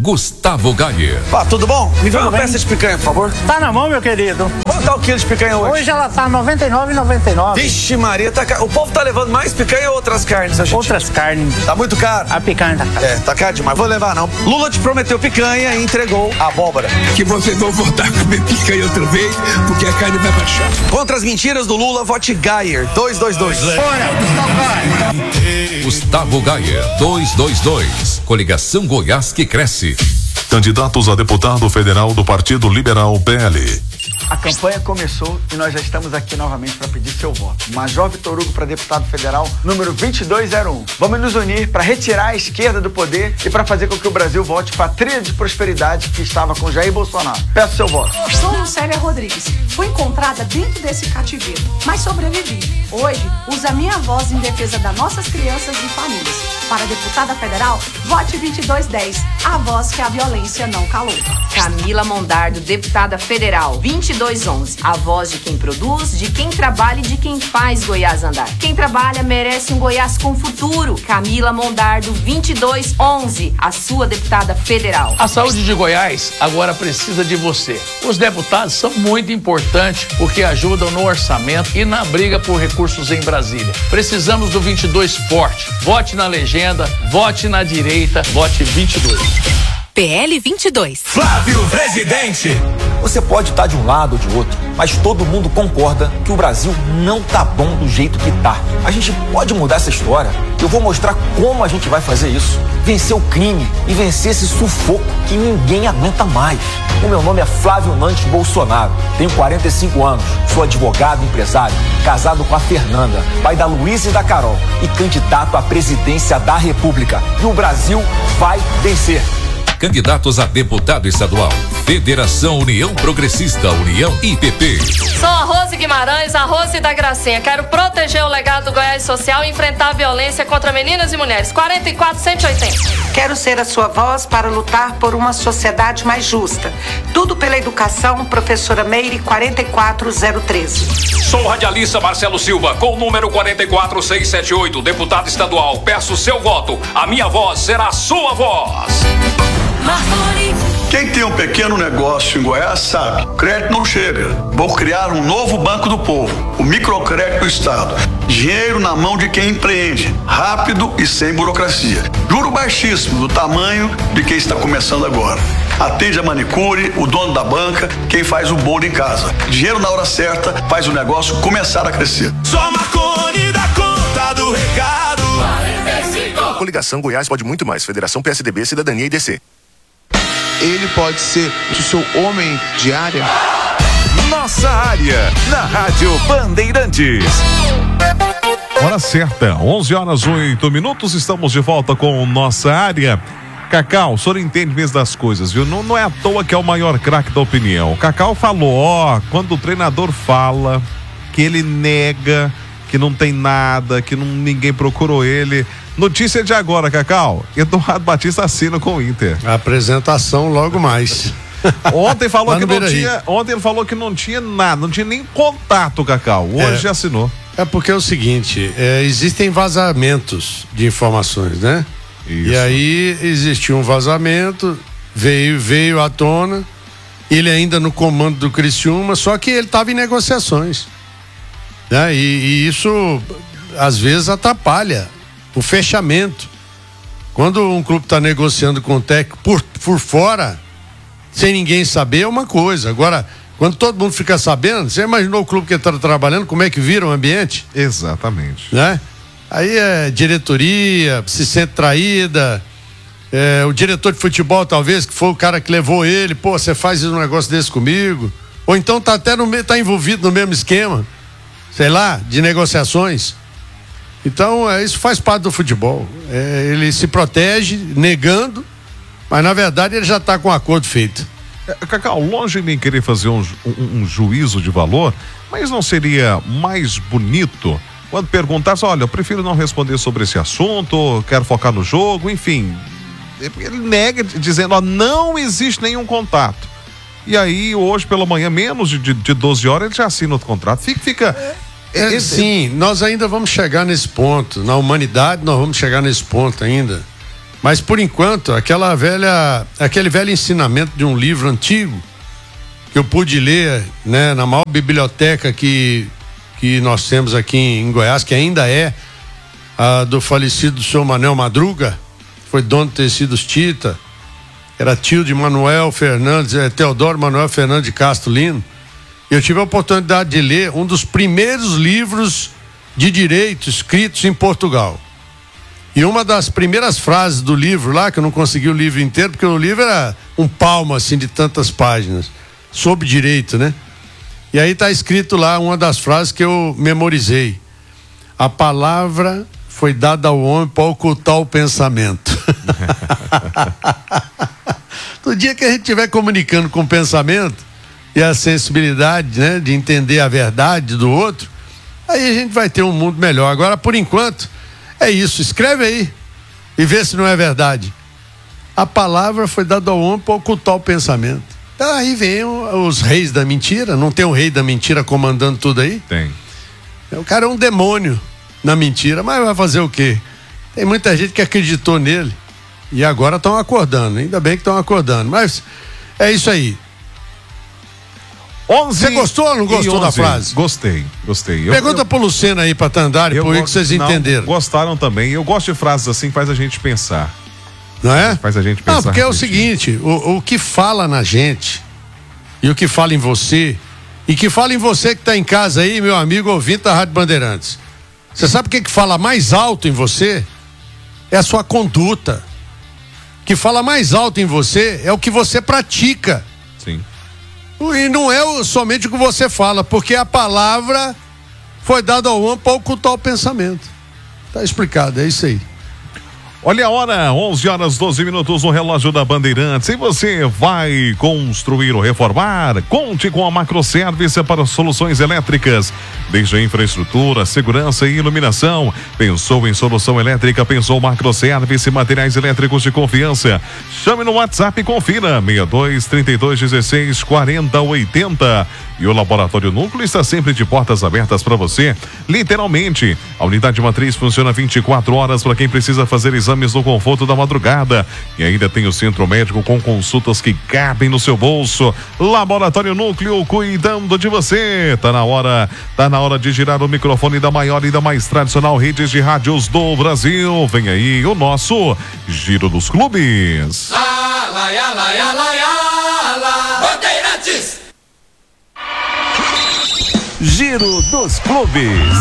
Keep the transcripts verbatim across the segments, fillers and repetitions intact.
Gustavo Gayer. Pá, tudo bom? Me vê uma peça de picanha, por favor. Tá na mão, meu querido. Quanto tá o quilo de picanha hoje? Hoje ela tá noventa e nove reais e noventa e nove centavos. Vixe Maria, tá ca... o povo tá levando mais picanha ou outras carnes? Gente? Outras carnes. Tá muito caro. A picanha tá cara. É, tá caro demais. Vou levar não. Lula te prometeu picanha e entregou abóbora. Que vocês vão voltar a comer picanha outra vez, porque a carne vai baixar. Contra as mentiras do Lula, vote Gayer. dois dois dois. Fora, Gustavo Gayer. Gustavo Gayer, dois dois dois. Coligação Goiás que cresce. Candidatos a deputado federal do Partido Liberal P L. A campanha começou e nós já estamos aqui novamente para pedir seu voto. Major Vitor Hugo para deputado federal, número vinte e dois zero um. Vamos nos unir para retirar a esquerda do poder e para fazer com que o Brasil volte para a trilha de prosperidade que estava com Jair Bolsonaro. Peço seu voto. Sou Lucélia Rodrigues. Fui encontrada dentro desse cativeiro, mas sobrevivi. Hoje, uso a minha voz em defesa das nossas crianças e famílias. Para deputada federal, vote vinte e dois dez. A voz que a violência não calou. Camila Mondardo, deputada federal, vinte e dois onze. A voz de quem produz, de quem trabalha e de quem faz Goiás andar. Quem trabalha merece um Goiás com futuro. Camila Mondardo, vinte e dois onze. A sua deputada federal. A saúde de Goiás agora precisa de você. Os deputados são muito importantes porque ajudam no orçamento e na briga por recursos em Brasília. Precisamos do vinte e dois forte. Vote na legenda, vote na direita, vote vinte e dois. P L vinte e dois. Flávio Presidente. Você pode estar de um lado ou de outro, mas todo mundo concorda que o Brasil não tá bom do jeito que tá. A gente pode mudar essa história. Eu vou mostrar como a gente vai fazer isso. Vencer o crime e vencer esse sufoco que ninguém aguenta mais. O meu nome é Flávio Nantes Bolsonaro. Tenho quarenta e cinco anos, sou advogado e empresário, casado com a Fernanda, pai da Luísa e da Carol e candidato à presidência da República. E o Brasil vai vencer. Candidatos a deputado estadual. Federação União Progressista, União I P P. Sou a Rose Guimarães, a Rose da Gracinha. Quero proteger o legado do Goiás Social e enfrentar a violência contra meninas e mulheres. quarenta e quatro, cento e oitenta. Quero ser a sua voz para lutar por uma sociedade mais justa. Tudo pela educação, professora Meire, quarenta e quatro zero treze. Sou o radialista Marcelo Silva, com o número quarenta e quatro seiscentos e setenta e oito, deputado estadual. Peço seu voto. A minha voz será a sua voz. Quem tem um pequeno negócio em Goiás sabe, crédito não chega. Vou criar um novo Banco do Povo, o Microcrédito do Estado. Dinheiro na mão de quem empreende, rápido e sem burocracia. Juro baixíssimo, do tamanho de quem está começando agora. Atende a manicure, o dono da banca, quem faz o bolo em casa. Dinheiro na hora certa faz o negócio começar a crescer. Só Marconi dá conta do recado. A coligação Goiás pode muito mais. Federação P S D B, Cidadania e D C. Ele pode ser o seu homem de área. Nossa área, na Rádio Bandeirantes. Hora certa, onze horas, oito minutos, estamos de volta com Nossa Área. Cacau, o senhor entende mesmo das coisas, viu? Não, não é à toa que é o maior craque da opinião. O Cacau falou, ó, quando o treinador fala que ele nega, que não tem nada, que não, ninguém procurou ele. Notícia de agora, Cacau. Eduardo Batista assina com o Inter. A apresentação logo mais. Ontem falou que não tinha. Ontem ele falou que não tinha nada, não tinha nem contato, Cacau. Hoje é, assinou. É porque é o seguinte, é, existem vazamentos de informações, né? Isso. E aí existiu um vazamento, veio, veio à tona, ele ainda no comando do Criciúma, só que ele estava em negociações. Né? E, e isso às vezes atrapalha o fechamento. Quando um clube está negociando com o técnico por, por fora, sem ninguém saber, é uma coisa. Agora, quando todo mundo fica sabendo, você imaginou o clube que está trabalhando, como é que vira o ambiente? Exatamente. Né? Aí é diretoria, se sente traída, é, o diretor de futebol, talvez, que foi o cara que levou ele, pô, você faz um negócio desse comigo. Ou então tá até no meio, tá envolvido no mesmo esquema, sei lá, de negociações. Então, é, isso faz parte do futebol. É, ele se protege negando, mas na verdade ele já está com o acordo feito. É, Cacau, longe de nem querer fazer um, um, um juízo de valor, mas não seria mais bonito quando perguntasse, olha, eu prefiro não responder sobre esse assunto, quero focar no jogo, enfim. Ele nega dizendo, ó, não existe nenhum contato. E aí, hoje pela manhã, menos de, de doze horas, ele já assina outro contrato. Fica... fica É, sim, nós ainda vamos chegar nesse ponto. Na humanidade, nós vamos chegar nesse ponto ainda. Mas por enquanto, aquela velha, aquele velho ensinamento de um livro antigo que eu pude ler, né, na maior biblioteca que, que nós temos aqui em Goiás, que ainda é a do falecido senhor Manuel Madruga, foi dono de Tecidos Tita, era tio de Manuel Fernandes, é, Teodoro Manuel Fernandes de Castro Lino. Eu tive a oportunidade de ler um dos primeiros livros de direito escritos em Portugal. E uma das primeiras frases do livro lá, que eu não consegui o livro inteiro, porque o livro era um palmo assim de tantas páginas, sobre direito, né? E aí está escrito lá uma das frases que eu memorizei: a palavra foi dada ao homem para ocultar o pensamento. No dia que a gente estiver comunicando com o pensamento e a sensibilidade, né, de entender a verdade do outro, aí a gente vai ter um mundo melhor. Agora, por enquanto, é isso. Escreve aí e vê se não é verdade. A palavra foi dada ao homem para ocultar o pensamento. Então, aí vem os reis da mentira. Não tem um rei da mentira comandando tudo aí? Tem. O cara é um demônio na mentira, mas vai fazer o quê? Tem muita gente que acreditou nele e agora estão acordando. Ainda bem que estão acordando. Mas é isso aí. Você gostou ou não gostou da frase? Gostei, gostei. Pergunta eu, pro Lucena aí, pra Tandari, por aí que vocês não, entenderam. Gostaram também. Eu gosto de frases assim que faz a gente pensar. Não é? Faz a gente pensar. Não, porque é o seguinte, o, o que fala na gente e o que fala em você e que fala em você que tá em casa aí, meu amigo ouvinte da Rádio Bandeirantes. Você sabe o que que fala mais alto em você? É a sua conduta. O que fala mais alto em você é o que você pratica. Sim. E não é somente o que você fala, porque a palavra foi dada ao homem para ocultar o pensamento. Tá explicado, é isso aí. Olha a hora, onze horas, doze minutos no relógio da Bandeirantes. Se você vai construir ou reformar, conte com a Macroservice para soluções elétricas, desde a infraestrutura, segurança e iluminação. Pensou em solução elétrica, pensou Macroservice, materiais elétricos de confiança. Chame no WhatsApp e confira, seis dois, trinta e dois, dezesseis, quarenta, oitenta. E o Laboratório Núcleo está sempre de portas abertas para você, literalmente. A unidade matriz funciona vinte e quatro horas para quem precisa fazer exames no conforto da madrugada. E ainda tem o centro médico com consultas que cabem no seu bolso. Laboratório Núcleo, cuidando de você. Tá na hora, tá na hora de girar o microfone da maior e da mais tradicional redes de rádios do Brasil. Vem aí o nosso Giro dos Clubes. Lá, lá, lá, lá, lá, lá, Bandeirantes. Giro dos Clubes.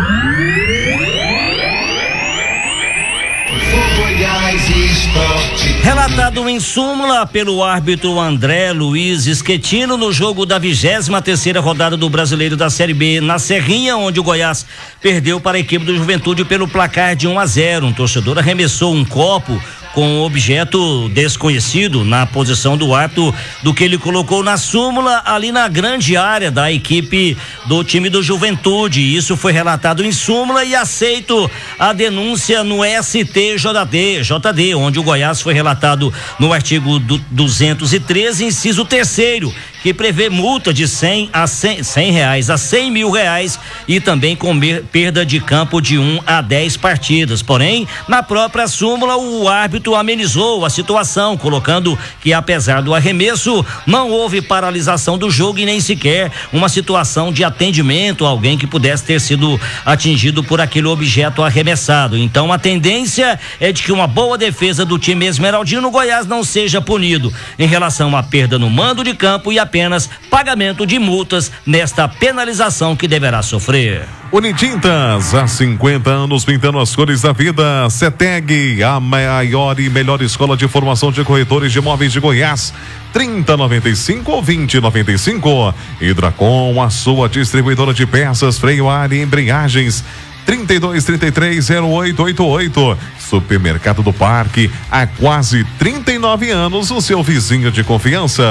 Relatado em súmula pelo árbitro André Luiz Schettino no jogo da vigésima terceira rodada do Brasileiro da Série B na Serrinha, onde o Goiás perdeu para a equipe do Juventude pelo placar de um a zero. Um torcedor arremessou um copo com um objeto desconhecido na posição do árbitro, do que ele colocou na súmula ali na grande área da equipe do time do Juventude. Isso foi relatado em súmula e aceito a denúncia no S T J D, J D, onde o Goiás foi relatado no artigo do duzentos e treze, inciso terceiro, que prevê multa de cem a cem, cem reais a cem mil reais e também com perda de campo de um a dez partidas. Porém, na própria súmula, o árbitro amenizou a situação, colocando que, apesar do arremesso, não houve paralisação do jogo e nem sequer uma situação de atendimento a alguém que pudesse ter sido atingido por aquele objeto arremessado. Então, a tendência é de que uma boa defesa do time esmeraldino, Goiás, não seja punido em relação à perda no mando de campo e apenas pagamento de multas nesta penalização que deverá sofrer. Unitintas, há cinquenta anos pintando as cores da vida. CETEG, a maior e melhor escola de formação de corretores de imóveis de Goiás. trinta noventa e cinco ou vinte noventa e cinco. Hidracom, a sua distribuidora de peças, freio a ar e embreagens. trinta e dois, trinta e três, zero oito oito oito. Supermercado do Parque, há quase trinta e nove anos, o seu vizinho de confiança.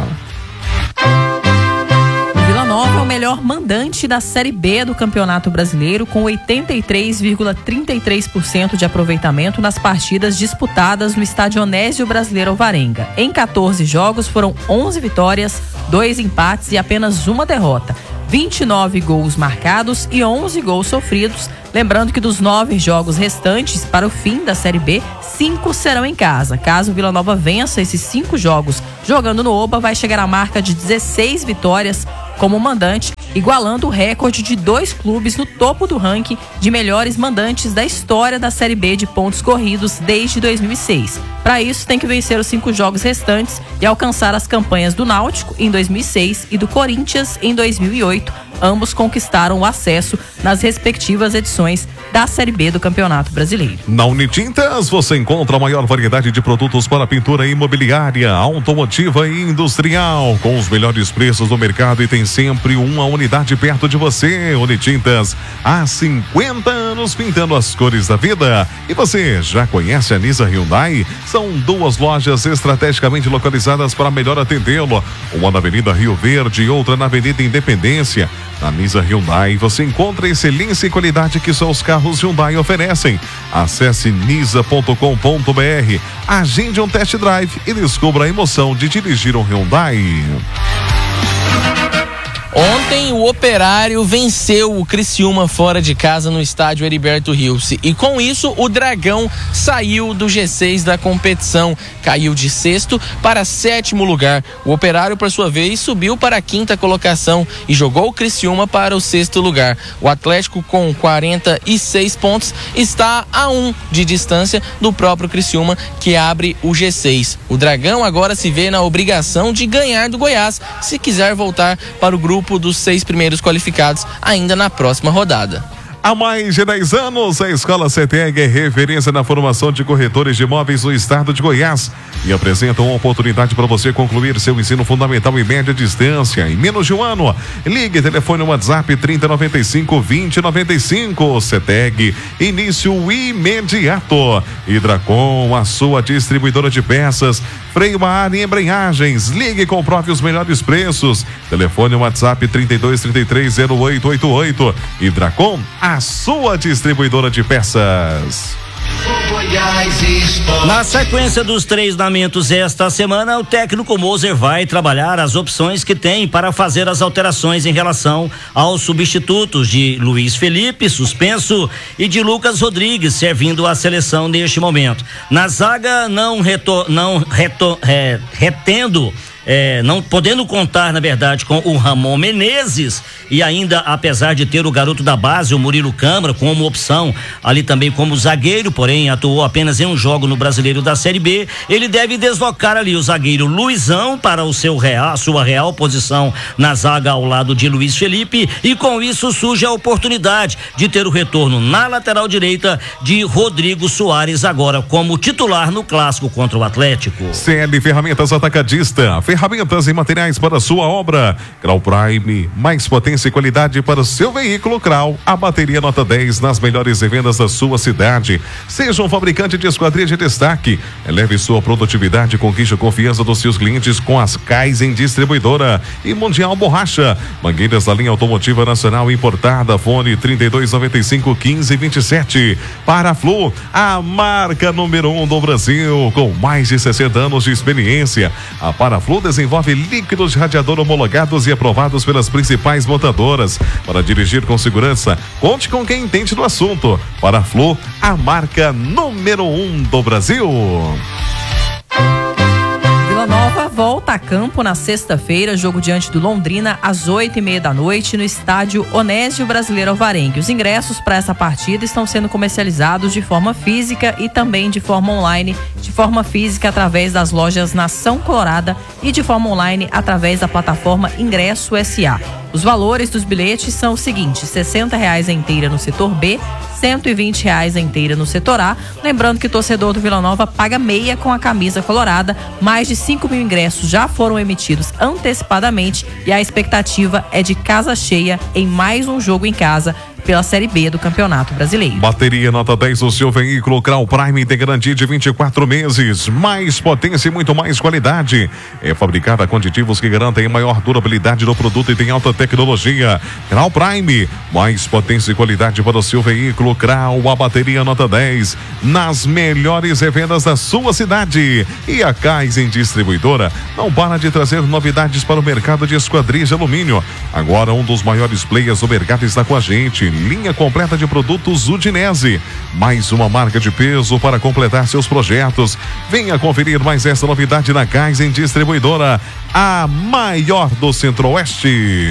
Vila Nova é o melhor mandante da Série B do Campeonato Brasileiro, com oitenta e três vírgula trinta e três por cento de aproveitamento nas partidas disputadas no estádio Onésio Brasileiro Alvarenga. Em quatorze jogos foram onze vitórias, dois empates e apenas uma derrota. vinte e nove gols marcados e onze gols sofridos. Lembrando que dos nove jogos restantes para o fim da Série B, cinco serão em casa. Caso o Vila Nova vença esses cinco jogos jogando no Oba, vai chegar à marca de dezesseis vitórias como mandante, igualando o recorde de dois clubes no topo do ranking de melhores mandantes da história da Série B de pontos corridos desde dois mil e seis. Para isso, tem que vencer os cinco jogos restantes e alcançar as campanhas do Náutico em dois mil e seis e do Corinthians em dois mil e oito. Ambos conquistaram o acesso nas respectivas edições da Série B do Campeonato Brasileiro. Na Unitintas você encontra a maior variedade de produtos para pintura imobiliária, automotiva e industrial, com os melhores preços do mercado, e tem sempre uma unidade perto de você. Unitintas, há cinquenta anos pintando as cores da vida. E você já conhece a Nisa Hyundai? São duas lojas estrategicamente localizadas para melhor atendê-lo. Uma na Avenida Rio Verde e outra na Avenida Independência. Na Nisa Hyundai você encontra excelência e qualidade que só os carros Hyundai oferecem. Acesse nisa ponto com ponto br, agende um test drive e descubra a emoção de dirigir um Hyundai. Ontem o Operário venceu o Criciúma fora de casa no estádio Heriberto Rios, e com isso o Dragão saiu do G seis da competição, caiu de sexto para sétimo lugar. O Operário, por sua vez, subiu para a quinta colocação e jogou o Criciúma para o sexto lugar. O Atlético, com quarenta e seis pontos, está a um de distância do próprio Criciúma, que abre o G seis. O Dragão agora se vê na obrigação de ganhar do Goiás se quiser voltar para o grupo dos seis primeiros qualificados ainda na próxima rodada. Há mais de dez anos, a Escola CETEG é referência na formação de corretores de imóveis no estado de Goiás e apresenta uma oportunidade para você concluir seu ensino fundamental e média distância em menos de um ano. Ligue, telefone no WhatsApp trinta, noventa e cinco, vinte, noventa e cinco. CETEG, início imediato. Hidracom, a sua distribuidora de peças, freio a ar e embreagens. Ligue e comprove os melhores preços. Telefone no WhatsApp trinta e dois, trinta e três, zero oito oito oito. Hidracom, a sua distribuidora de peças. Na sequência dos treinamentos esta semana, o técnico Moser vai trabalhar as opções que tem para fazer as alterações em relação aos substitutos de Luiz Felipe, suspenso, e de Lucas Rodrigues, servindo a seleção neste momento. Na zaga, não, reto, não reto, é, retendo É, não podendo contar, na verdade, com o Ramon Menezes, e ainda, apesar de ter o garoto da base, o Murilo Câmara, como opção ali também como zagueiro, porém atuou apenas em um jogo no Brasileiro da Série B, ele deve deslocar ali o zagueiro Luizão para o seu real, sua real posição na zaga ao lado de Luiz Felipe, e com isso surge a oportunidade de ter o retorno na lateral direita de Rodrigo Soares, agora como titular no clássico contra o Atlético. C L Ferramentas Atacadista, ferramentas e materiais para sua obra. Grau Prime, mais potência e qualidade para o seu veículo Grau. A bateria nota dez nas melhores vendas da sua cidade. Seja um fabricante de esquadria de destaque. Eleve sua produtividade e conquiste a confiança dos seus clientes com as Kaizen Distribuidora e Mundial Borracha. Mangueiras da linha automotiva nacional importada. Fone trinta e dois, noventa e cinco, quinze, vinte e sete. Paraflu, a marca número um do Brasil, com mais de sessenta anos de experiência. A Paraflu desenvolve líquidos de radiador homologados e aprovados pelas principais montadoras. Para dirigir com segurança, conte com quem entende do assunto. Paraflu, a marca número um do Brasil. Vila Nova volta a campo na sexta-feira, jogo diante do Londrina às oito e meia da noite no estádio Onésio Brasileiro Alvarengue. Os ingressos para essa partida estão sendo comercializados de forma física e também de forma online. De forma física através das lojas Nação Colorada e de forma online através da plataforma Ingresso S A. Os valores dos bilhetes são os seguintes: sessenta reais a inteira no setor B, cento e vinte reais a inteira no setor A. Lembrando que o torcedor do Vila Nova paga meia com a camisa colorada. Mais de cinco mil ingressos já foram emitidos antecipadamente e a expectativa é de casa cheia em mais um jogo em casa pela Série B do Campeonato Brasileiro. Bateria nota dez do seu veículo Crown Prime tem garantia de vinte e quatro meses, mais potência e muito mais qualidade. É fabricada com aditivos que garantem maior durabilidade do produto e tem alta tecnologia. Crown Prime, mais potência e qualidade para o seu veículo. Crown, a bateria nota dez, nas melhores revendas da sua cidade. E a Kaizen Distribuidora não para de trazer novidades para o mercado de esquadrias de alumínio. Agora um dos maiores players do mercado está com a gente. Linha completa de produtos Udinese. Mais uma marca de peso para completar seus projetos. Venha conferir mais essa novidade na Kaizen Distribuidora, a maior do Centro-Oeste.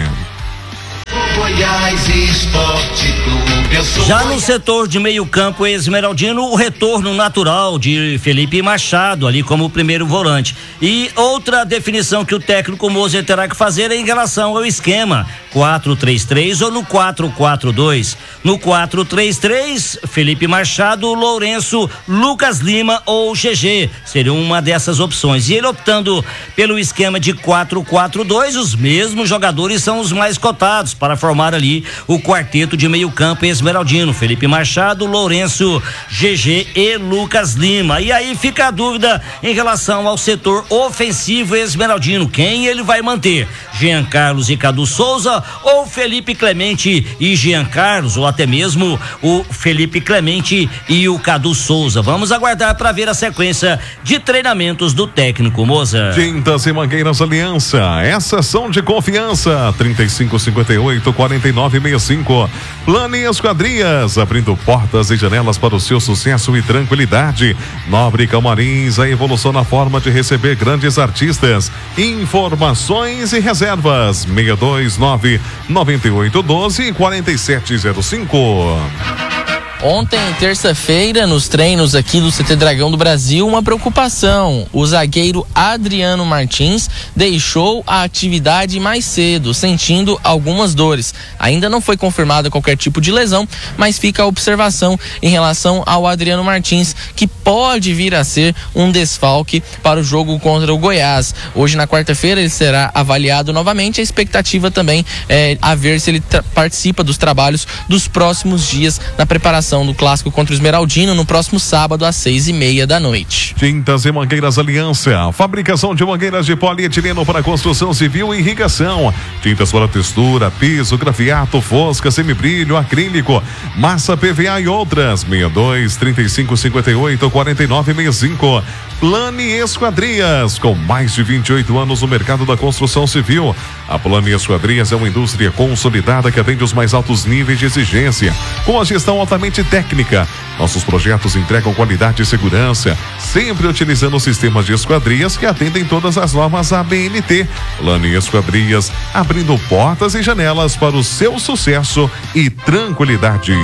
Goiás Esporte Clube, eu sou Já no Goiás. setor de meio campo esmeraldino, o retorno natural de Felipe Machado ali como primeiro volante. E outra definição que o técnico Moser terá que fazer é em relação ao esquema quatro três três ou no quatro quatro dois. No quatro três três, Felipe Machado, Lourenço, Lucas Lima ou G G. Seria uma dessas opções. E ele optando pelo esquema de quatro quatro dois, os mesmos jogadores são os mais cotados para formar ali o quarteto de meio campo esmeraldino. Felipe Machado, Lourenço, G G e Lucas Lima. E aí fica a dúvida em relação ao setor ofensivo esmeraldino. Quem ele vai manter? Jean Carlos e Cadu Souza ou Felipe Clemente e Jean Carlos, ou até mesmo o Felipe Clemente e o Cadu Souza? Vamos aguardar para ver a sequência de treinamentos do técnico Moza. Tintas e Mangueiras Aliança, essas são de confiança. trinta e cinco, cinquenta e oito, quarenta e nove, sessenta e cinco. Plane Esquadrias, abrindo portas e janelas para o seu sucesso e tranquilidade. Nobre Camarins, a evolução na forma de receber grandes artistas. Informações e reservas seis dois nove, nove oito um dois, quatro sete zero cinco. Ontem, terça-feira, nos treinos aqui do C T Dragão do Brasil, uma preocupação. O zagueiro Adriano Martins deixou a atividade mais cedo, sentindo algumas dores. Ainda não foi confirmada qualquer tipo de lesão, mas fica a observação em relação ao Adriano Martins, que pode vir a ser um desfalque para o jogo contra o Goiás. Hoje, na quarta-feira, ele será avaliado novamente. A expectativa também é a ver se ele participa dos trabalhos dos próximos dias na preparação do clássico contra o Esmeraldino no próximo sábado às seis e meia da noite. Tintas e Mangueiras Aliança, fabricação de mangueiras de polietileno para construção civil e irrigação. Tintas para textura, piso, grafiato, fosca, semibrilho, acrílico, massa P V A e outras. seis dois, trinta e cinco, cinquenta e oito, quarenta e nove, sessenta e cinco. Plane Esquadrias, com mais de vinte e oito anos no mercado da construção civil. A Plane Esquadrias é uma indústria consolidada que atende os mais altos níveis de exigência, com a gestão altamente técnica. Nossos projetos entregam qualidade e segurança, sempre utilizando sistemas de esquadrias que atendem todas as normas A B N T. Plane Esquadrias, abrindo portas e janelas para o seu sucesso e tranquilidade.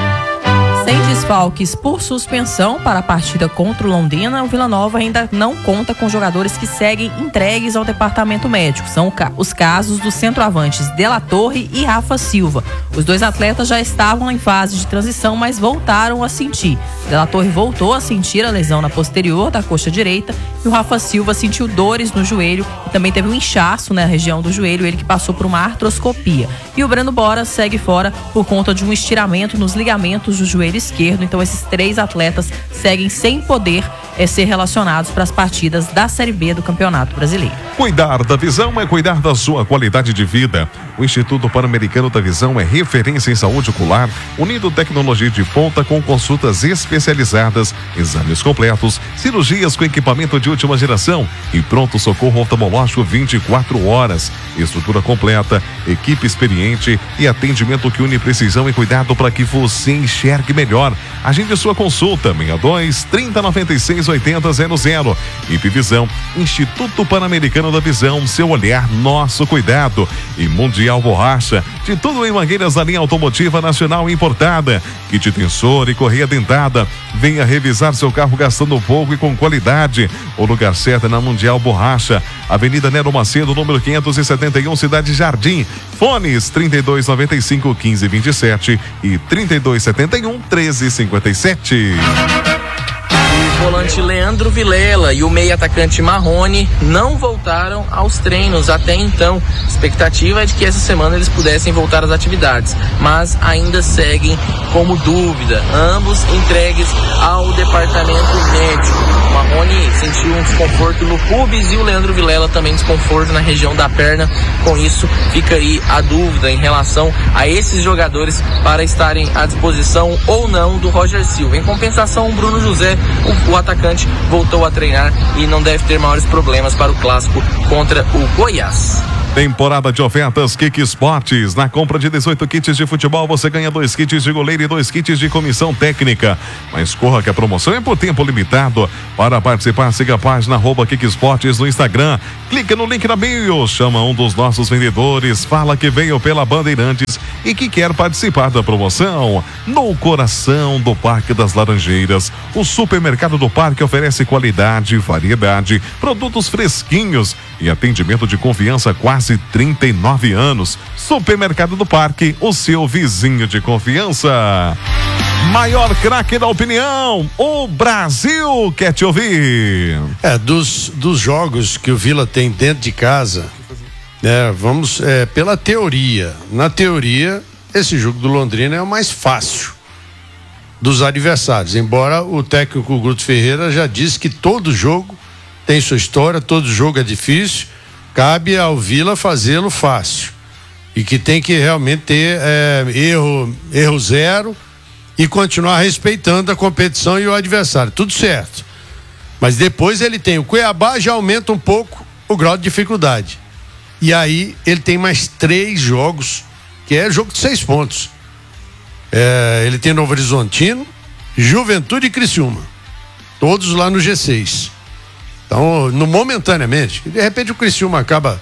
Sem desfalques por suspensão para a partida contra o Londrina, o Vila Nova ainda não conta com jogadores que seguem entregues ao departamento médico. São os casos dos centroavantes De La Torre e Rafa Silva. Os dois atletas já estavam em fase de transição, mas voltaram a sentir. De La Torre voltou a sentir a lesão na posterior da coxa direita e o Rafa Silva sentiu dores no joelho e também teve um inchaço na região do joelho, ele que passou por uma artroscopia. E o Breno Bora segue fora por conta de um estiramento nos ligamentos do joelho esquerdo. Então esses três atletas seguem sem poder é, ser relacionados para as partidas da Série B do Campeonato Brasileiro. Cuidar da visão é cuidar da sua qualidade de vida. O Instituto Pan-Americano da Visão é referência em saúde ocular, unindo tecnologia de ponta com consultas especializadas, exames completos, cirurgias com equipamento de última geração e pronto socorro oftalmológico vinte e quatro horas. Estrutura completa, equipe experiente e atendimento que une precisão e cuidado para que você enxergue melhor. Agende sua consulta seis dois, trinta, noventa e seis, oitenta, zero zero. I P Visão, Instituto Pan-Americano da Visão, seu olhar, nosso cuidado. E Mundial Borracha, de tudo em mangueiras da linha automotiva nacional importada. Kit tensor e correia dentada. Venha revisar seu carro gastando pouco e com qualidade. O lugar certo é na Mundial Borracha, Avenida Nero Macedo, número quinhentos e setenta e um, Cidade Jardim. Fones trinta e dois, noventa e cinco, quinze, vinte e sete e trinta e dois, setenta e um, treze, cinquenta e sete. volante Leandro Vilela e o meia atacante Marrone não voltaram aos treinos até então. A expectativa é de que essa semana eles pudessem voltar às atividades, mas ainda seguem como dúvida. Ambos entregues ao departamento médico. O Marrone sentiu um desconforto no pubis e o Leandro Vilela também desconforto na região da perna. Com isso, fica aí a dúvida em relação a esses jogadores para estarem à disposição ou não do Roger Silva. Em compensação, o Bruno José, o, o atacante, voltou a treinar e não deve ter maiores problemas para o clássico contra o Goiás. Temporada de ofertas Kik Esportes. Na compra de dezoito kits de futebol, você ganha dois kits de goleiro e dois kits de comissão técnica. Mas corra que a promoção é por tempo limitado. Para participar, siga a página arroba Kik Esportes no Instagram. Clica no link na bio, chama um dos nossos vendedores, fala que veio pela Bandeirantes e que quer participar da promoção. No coração do Parque das Laranjeiras, o Supermercado do Parque oferece qualidade, variedade, produtos fresquinhos e atendimento de confiança quase trinta e nove anos. Supermercado do Parque, o seu vizinho de confiança. Maior craque da opinião, o Brasil quer te ouvir. É, dos, dos jogos que o Vila tem dentro de casa, é, vamos é, pela teoria. Na teoria, esse jogo do Londrina é o mais fácil dos adversários, embora o técnico Guto Ferreira já disse que todo jogo tem sua história, todo jogo é difícil, cabe ao Vila fazê-lo fácil e que tem que realmente ter é, erro, erro zero e continuar respeitando a competição e o adversário, tudo certo, mas depois ele tem o Cuiabá, já aumenta um pouco o grau de dificuldade e aí ele tem mais três jogos que é jogo de seis pontos. É, ele tem Novo Horizontino, Juventude e Criciúma, todos lá no G seis. Então, no, momentaneamente, de repente o Criciúma acaba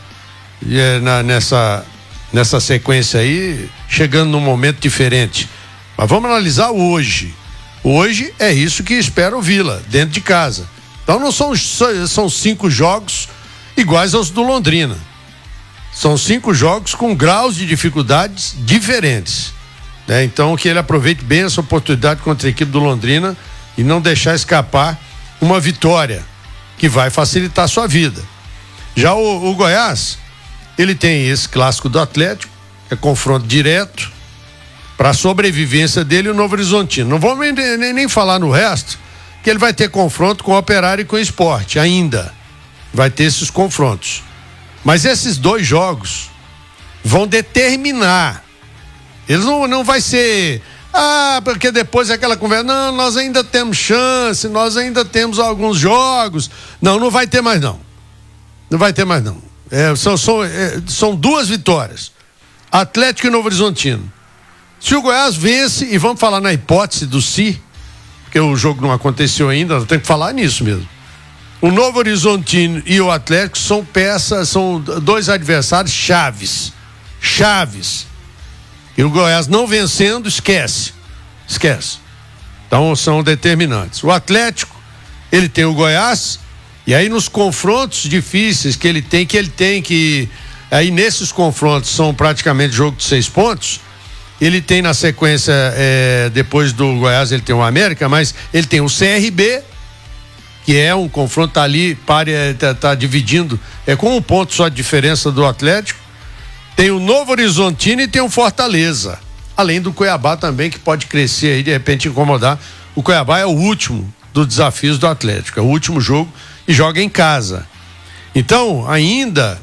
é, na, nessa, nessa sequência aí, chegando num momento diferente. Mas vamos analisar hoje. Hoje é isso que espera o Vila, dentro de casa. Então não são, são cinco jogos iguais aos do Londrina. São cinco jogos com graus de dificuldades diferentes. Né? Então que ele aproveite bem essa oportunidade contra a equipe do Londrina e não deixar escapar uma vitória que vai facilitar a sua vida. Já o, o Goiás, ele tem esse clássico do Atlético, é confronto direto para a sobrevivência dele e o Novo Horizontino. Não vamos nem, nem, nem falar no resto, que ele vai ter confronto com o Operário e com o Sport ainda. Vai ter esses confrontos. Mas esses dois jogos vão determinar. Eles não, não vai ser... Ah, porque depois é aquela conversa, não, nós ainda temos chance, nós ainda temos alguns jogos. Não, não vai ter mais não. Não vai ter mais não. É, são, são, é, são duas vitórias. Atlético e Novo Horizontino. Se o Goiás vence, e vamos falar na hipótese do si, porque o jogo não aconteceu ainda, tem que falar nisso mesmo. O Novo Horizontino e o Atlético são peças, são dois adversários chaves. Chaves. E o Goiás não vencendo, esquece. Esquece. Então são determinantes. O Atlético, ele tem o Goiás, e aí nos confrontos difíceis que ele tem, que ele tem que. Aí nesses confrontos são praticamente jogo de seis pontos. Ele tem na sequência, é, depois do Goiás, ele tem o América, mas ele tem o C R B, que é um confronto tá ali, para, tá, tá dividindo, é com um ponto só de diferença do Atlético. Tem o Novo Horizontino e tem o Fortaleza. Além do Cuiabá também, que pode crescer aí, de repente incomodar. O Cuiabá é o último dos desafios do Atlético. É o último jogo e joga em casa. Então, ainda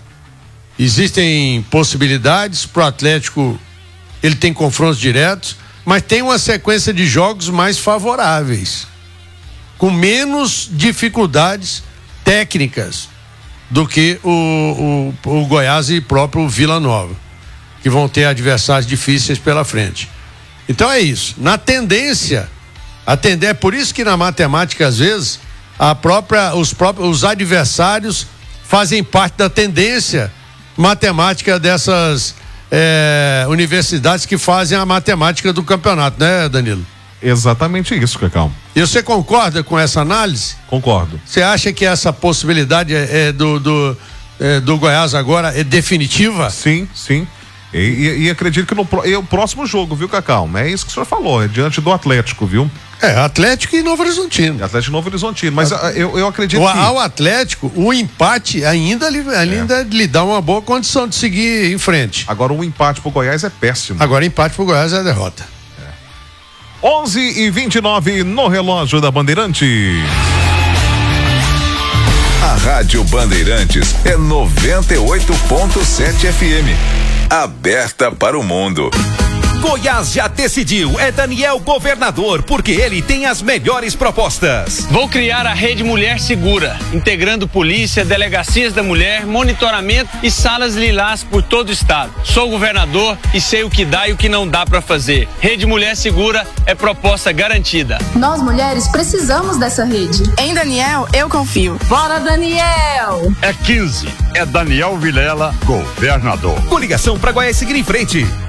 existem possibilidades para o Atlético. Ele tem confrontos diretos, mas tem uma sequência de jogos mais favoráveis, com menos dificuldades técnicas do que o, o, o Goiás e próprio Vila Nova, que vão ter adversários difíceis pela frente. Então é isso. Na tendência, a tendência, é por isso que na matemática, às vezes, a própria, os próprios os adversários fazem parte da tendência matemática dessas é, universidades que fazem a matemática do campeonato, né, Danilo? Exatamente isso, Cacau. E você concorda com essa análise? Concordo. Você acha que essa possibilidade é, é do, do, é, do Goiás agora é definitiva? Sim, sim. E, e, e acredito que no e o próximo jogo, viu, Cacau? É isso que o senhor falou, é diante do Atlético, viu? É, Atlético e Novo Horizontino. Atlético e Novo Horizontino, mas a, eu, eu acredito o, que... Ao Atlético, o empate ainda, ainda é. lhe dá uma boa condição de seguir em frente. Agora, o empate pro Goiás é péssimo. Agora, empate pro Goiás é a derrota. É. onze e vinte e nove no relógio da Bandeirantes. A Rádio Bandeirantes é noventa e oito ponto sete F M. Aberta para o mundo. Goiás já decidiu, é Daniel governador, porque ele tem as melhores propostas. Vou criar a Rede Mulher Segura, integrando polícia, delegacias da mulher, monitoramento e salas lilás por todo o estado. Sou governador e sei o que dá e o que não dá para fazer. Rede Mulher Segura é proposta garantida. Nós mulheres precisamos dessa rede. Em Daniel, eu confio. Bora, Daniel! É quinze, é Daniel Vilela, governador. Coligação para Goiás seguir em frente.